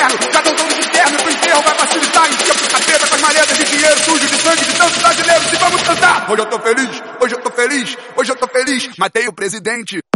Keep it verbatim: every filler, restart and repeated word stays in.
inferno. Já estão todos de terno pro enterro, vai facilitar. Enfia pro capeta com as malhetas de dinheiro sujo de sangue de tantos brasileiros. E vamos cantar. Hoje eu tô feliz, hoje eu tô feliz, hoje eu tô feliz. Matei o presidente.